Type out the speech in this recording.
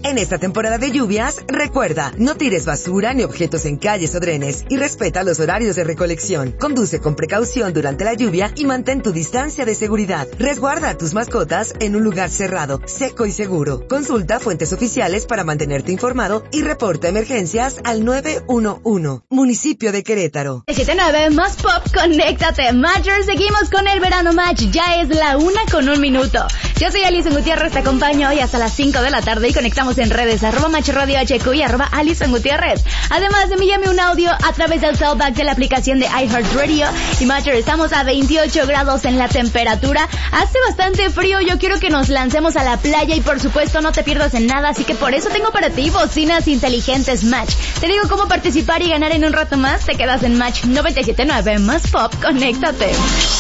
En esta temporada de lluvias, recuerda, no tires basura ni objetos en calles o drenes y respeta los horarios de recolección. Conduce con precaución durante la lluvia y mantén tu distancia de seguridad. Resguarda a tus mascotas en un lugar cerrado, seco y seguro. Consulta fuentes oficiales para mantenerte informado y reporta emergencias al 911. Municipio de Querétaro. 79 más pop, conéctate. Matchers, seguimos con el verano match. Ya es la 1:01. Yo soy Alison Gutiérrez, te acompaño hoy hasta las 5 de la tarde y conectamos en redes @MatchRadioHQ y @Alison Gutiérrez. Además, envíame un audio a través del cellback de la aplicación de iHeartRadio. Y Matcher, estamos a 28 grados en la temperatura. Hace bastante frío, yo quiero que nos lancemos a la playa y por supuesto no te pierdas en nada, así que por eso tengo para ti bocinas inteligentes Match. Te digo cómo participar y ganar en un rato más. Te quedas en Match 97.9 más pop, conéctate.